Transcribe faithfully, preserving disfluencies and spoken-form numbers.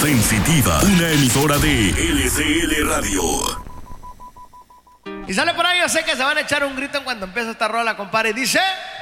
Sensitiva, una emisora de L C L Radio. Y sale por ahí, yo sé que se van a echar un grito en cuando empieza esta rola, compadre. Dice...